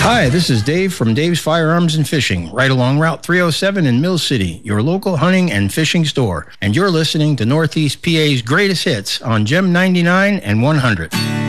Hi, this is Dave from Dave's Firearms and Fishing, right along Route 307 in Mill City, your local hunting and fishing store. And you're listening to Northeast PA's greatest hits on Gem 99 and 100.